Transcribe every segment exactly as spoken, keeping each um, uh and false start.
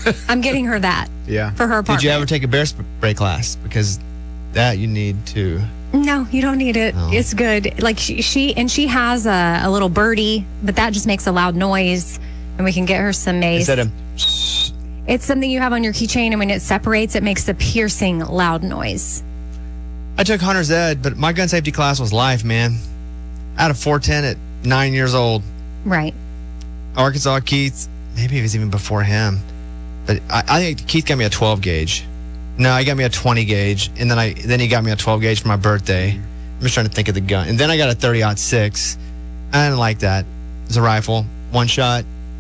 I'm getting her that. Yeah. For her apartment. Did you ever take a bear spray class? Because that you need to. No, you don't need it. Oh. It's good. Like she, she and she has a, a little birdie, but that just makes a loud noise. And we can get her some mace. Is that a... It's something you have on your keychain, and when it separates, it makes a piercing, loud noise. I took hunter's ed, but my gun safety class was life, man. I had a four ten at nine years old. Right. Arkansas Keith, maybe it was even before him. But I, I think Keith got me a twelve gauge. No, he got me a twenty gauge, and then I then he got me a twelve gauge for my birthday. I'm just trying to think of the gun. And then I got a thirty aught six. I didn't like that. It was a rifle, one shot.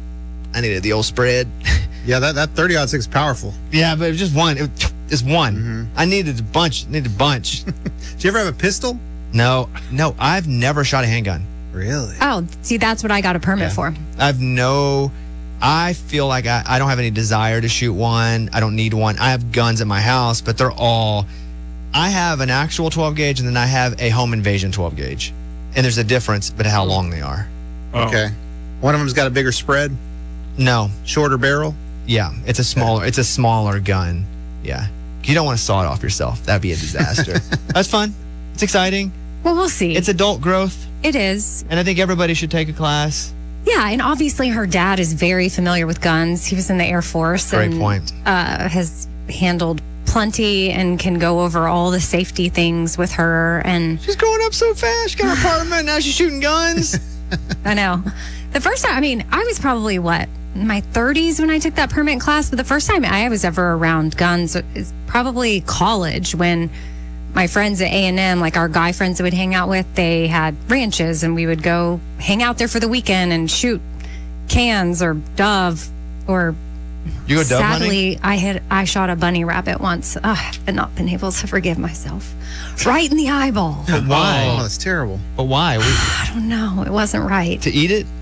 I needed the old spread. Yeah, that, that thirty aught six is powerful. Yeah, but it was just one. It was just one. Mm-hmm. I needed a bunch. Needed a bunch. Did you ever have a pistol? No, no, I've never shot a handgun. Really? Oh, see, that's what I got a permit Yeah. for. I've no, I feel like I, I don't have any desire to shoot one. I don't need one. I have guns at my house, but they're all, I have an actual twelve gauge and then I have a home invasion twelve gauge. And there's a difference, but how long they are. Oh. Okay. One of them's got a bigger spread, No, shorter barrel. yeah, it's a smaller, it's a smaller gun. Yeah. You don't want to saw it off yourself. That'd be a disaster. That's fun. It's exciting. Well, we'll see. It's adult growth. It is. And I think everybody should take a class. Yeah, and obviously her dad is very familiar with guns. He was in the Air Force. Great and, point. Uh, has handled plenty and can go over all the safety things with her. And She's growing up so fast. She got an apartment. Now she's shooting guns. I know. The first time, I mean, I was probably, what, in my thirties when I took that permit class. But the first time I was ever around guns is probably college when my friends at A and M, like our guy friends that we'd hang out with, they had ranches and we would go hang out there for the weekend and shoot cans or dove or You go dove hunting? sadly I had I shot a bunny rabbit once. Ugh, I've not been able to forgive myself. Right in the eyeball. But why? Oh, that's terrible. But why? We, I don't know. It wasn't right. to eat it?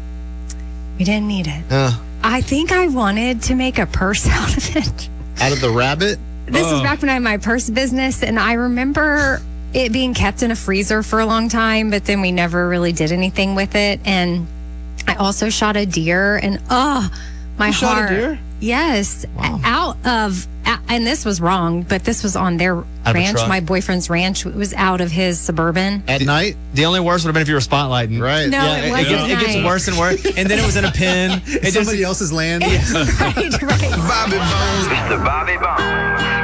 We didn't need it. Uh, I think I wanted to make a purse out of it. Out of the rabbit? This is back when I had my purse business, and I remember it being kept in a freezer for a long time, but then we never really did anything with it. And I also shot a deer, and oh, my You shot a heart. deer? Yes, Wow. out of, and this was wrong, but this was on their of a ranch, truck? my boyfriend's ranch. It was out of his Suburban. At night? the only worst would have been if you were spotlighting. Right. No, Yeah, it it, wasn't gets, it gets nice. worse and worse. And then it was in a pen. It just, Somebody else's land? Right, right. Bobby Bones. It's the Bobby Bones